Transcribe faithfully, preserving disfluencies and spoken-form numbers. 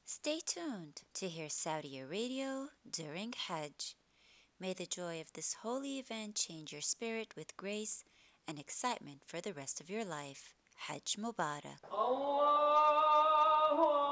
Stay tuned to hear Saudi Arabia during Hajj. May the joy of this holy event change your spirit with grace and excitement for the rest of your life. Hajj Mubarak. الله